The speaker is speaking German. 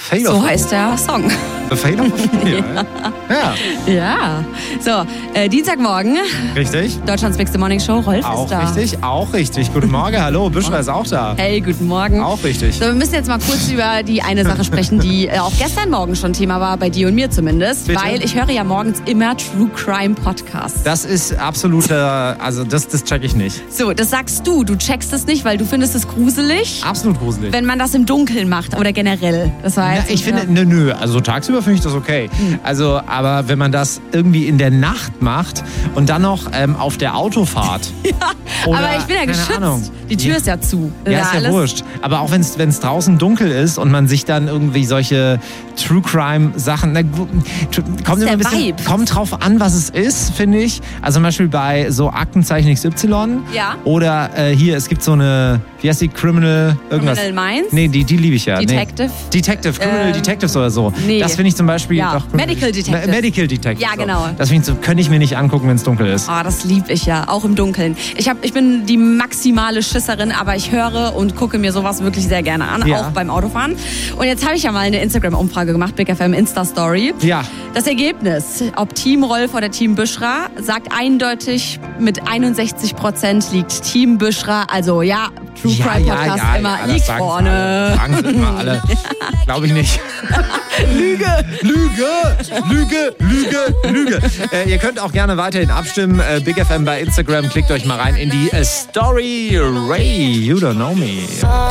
Fail So of heißt der Song. The Fail of a Fool. Ja. So, Dienstagmorgen. Richtig. Deutschlands Big Morning Show. Rolf Auch ist da. richtig, auch richtig. Guten Morgen, hallo, Büschra ist auch da. Hey, guten Morgen. Auch richtig. So, wir müssen jetzt mal kurz über die eine Sache sprechen, die auch gestern Morgen schon Thema war, bei dir und mir zumindest. Bitte? Weil ich höre ja morgens immer True Crime Podcasts. Das ist absoluter, also das check ich nicht. So, das sagst du. Du checkst es nicht, weil du findest es gruselig. Absolut gruselig. Wenn man das im Dunkeln macht oder generell. Das war Ja, jetzt ich finde, nö, also tagsüber finde ich das okay. Also, aber wenn man das irgendwie in der Nacht macht und dann noch auf der Autofahrt. Oder, aber ich bin ja keine geschützt. Ahnung. Die Tür ist ja zu. Ja, ist ja alles. wurscht. Aber auch wenn es draußen dunkel ist und man sich dann irgendwie solche True Crime Sachen, kommt immer ein bisschen, Vibe. kommt drauf an, was es ist, finde ich. Also zum Beispiel bei so Aktenzeichen XY. Ja. Oder hier, es gibt so eine, wie heißt die, Criminal irgendwas? Criminal Minds? Nee, die liebe ich ja. Detective? Nee. Detective, Criminal Detectives oder so. nee. Das finde ich zum Beispiel Ja, doch. Medical Detectives. Medical Detectives. Ja, genau. So. Das finde ich so, könnte ich mir nicht angucken, wenn es dunkel ist. Oh, das liebe ich ja, auch im Dunkeln. Ich bin die maximale Schisserin, aber ich höre und gucke mir sowas wirklich sehr gerne an, Ja. auch beim Autofahren. Und jetzt habe ich ja mal eine Instagram-Umfrage gemacht, Big FM Insta-Story. Ja. Das Ergebnis, ob Team Rolf oder Team Büschra, sagt eindeutig, mit 61% liegt Team Büschra. Also ja, True Crime Podcast immer das liegt sagen's vorne. alle. Sagen sie immer alle. Glaube ich nicht. Lüge! Lüge. Ihr könnt auch gerne weiterhin abstimmen. Big FM bei Instagram. Klickt euch mal rein in die Story. Ray, you don't know me.